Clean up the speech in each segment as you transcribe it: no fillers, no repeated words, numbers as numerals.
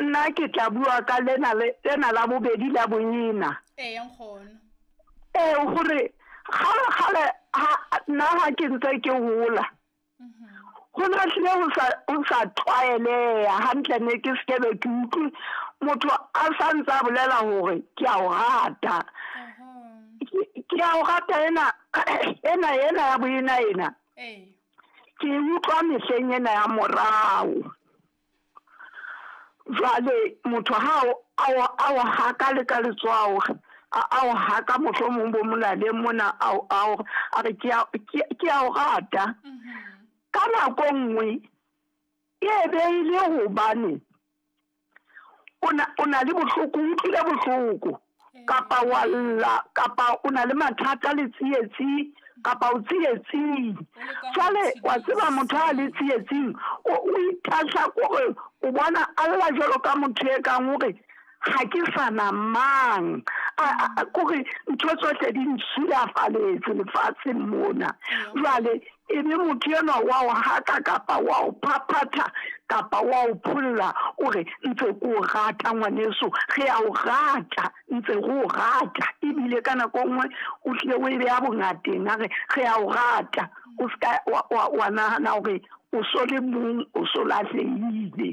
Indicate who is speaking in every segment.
Speaker 1: nna ke tla bua ka lena la bobedi la bonyina
Speaker 2: nkgono
Speaker 1: gore gale nna ha ke ntse ke hola go na tlile o sa tlwaeleha hantle ne ke skebe ke utlwe motho a sa ntse a bolela hore ke a o rata ke a o rata ena ya boyena ena ke utlwa mehleng ena ya morao jwale motho a o haka le ka letswao a o haka mohlomong bo molale mona a re ke a o rata ka nako nngwe e beile hobane o na le bohloko utlwile bohloko kapa walla kapa o na le mathata le tsietsi kapa o tsietsing jwale wa tseba motho a le tsietsing o itasha gore o bona alla jalo ka motho e kang hore ha ke sana mang gore ntho tsohle di ntshilafaletse lefatsheng mona jwale e be motho ena wa o haka kapa wa o phaphatha kapa wa o phulla ore ntse ko rata ngwaneso ge a o rata ntse go rata ebile ka nako nngwe o tle o e ya bongateng a re ge a o rata o ska wa nahana hore o so le mong o so lahlehile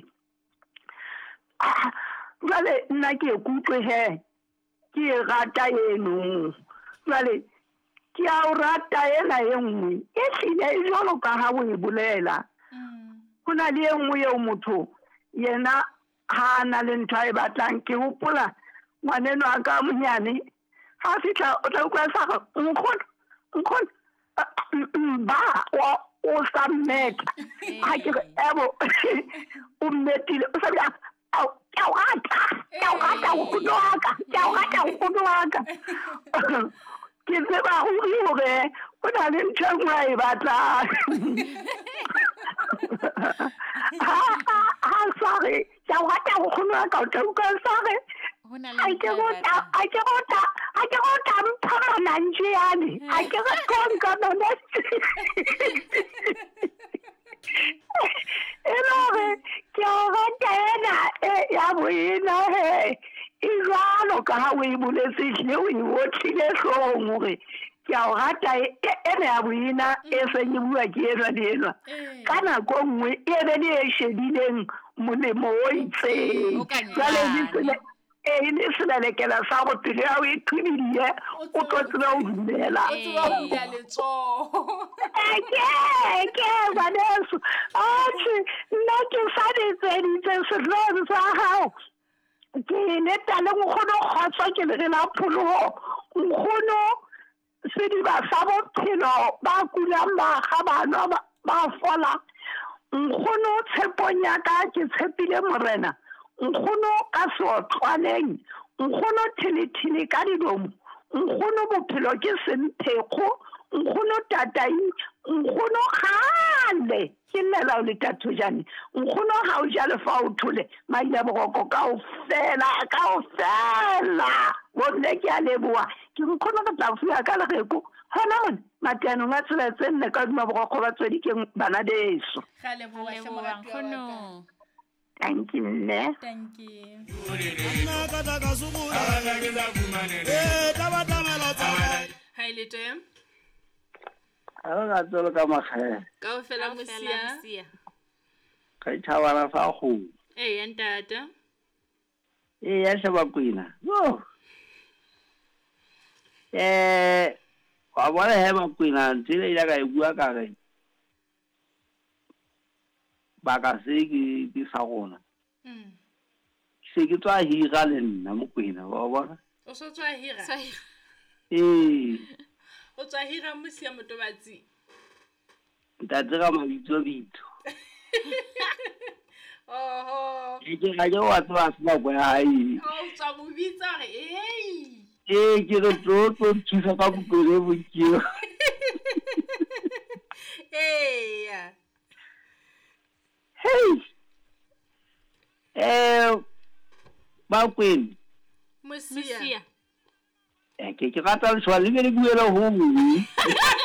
Speaker 1: jwale nna ke ikutlwe ke rata eno jwale ke a o rata ena e nngwe e hlile e jwalo ka ha o e bolela ho na le e nngwe eo motho yena ha na le ntho e batlang ke hopola ngwaneno a ka monyane ha fihla o tla utlwa sa nkgono ba o sa mmeta ha ke ebo o mmetile o sa bia ke o rata nkgono wa ka ke tseba hore o na le ntho e nngwe e batlang ha sorry ke o rata nkgono wa ka o tla utlwa sorry I ke rota mpha mananjiane a ke re konka nona elore ke o rata ena ya boyena e jwalo ka ha o e boletse hle o e otlile hlong hore ke a o rata ena ya boyena e seng e bua ke enwa ka nako nngwe e be le e shedileng molemo o itseng jwale ne se la lekela sa go pele ya o e thubile o tlo tseba o dumela ke baneso nna ke sa ditseditse sehlooho sa hao ke neta le nkgono kgotsa ke le la pholoho nkgono sediba sa bophelo ba kulang ba ga bana ba fola nkgono tshepong ya ka ke tshepile morena nkgono ka seotlwaneng nkgono thilithili ka didomo nkgono bophelo ke semphego nkgono tatai nkgono gale ke nela o le tathojane nkgono ha o ja lefa o thole maila boroko ka o fela bonne ke a leboa ke nkgono ka tla fuya ka legeko hona mona mateano nga tsela tse nne ka duma boroko ba tswedi ke bana deso
Speaker 2: ga leboa nkgono.
Speaker 1: Thank you, Nne.
Speaker 2: Thank you. Hi, Lete.
Speaker 3: Ga tsolo ka maghe.
Speaker 2: Ka o fela mosia.
Speaker 3: Ka tšhabana sa go.
Speaker 2: Ya ntata.
Speaker 3: Ya Sebakwena. Yo. Wa bona he Bakwena tsile ile ka e bua ka re. Ba ka se ke sa gona se ke tswa hira le nna Mokwena wa bona
Speaker 2: o so tswa hira o tswa hira mosia motobatsi
Speaker 3: ntate ga mabitso ke ga je wa tswa sna kwa hai
Speaker 2: o tswa mo bitsa re
Speaker 3: ke re tlo thusa ka bokore botjio Bakwena
Speaker 2: mosia
Speaker 3: ke rata le tshwa le be le buela ho